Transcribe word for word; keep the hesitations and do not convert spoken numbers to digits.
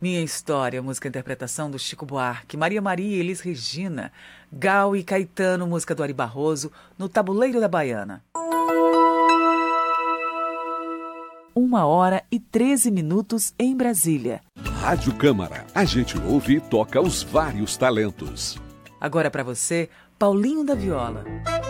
Minha História, música e interpretação do Chico Buarque, Maria Maria e Elis Regina, Gal e Caetano, música do Ari Barroso, no Tabuleiro da Baiana. Uma hora e treze minutos em Brasília. Rádio Câmara, a gente ouve e toca os vários talentos. Agora para você, Paulinho da Viola.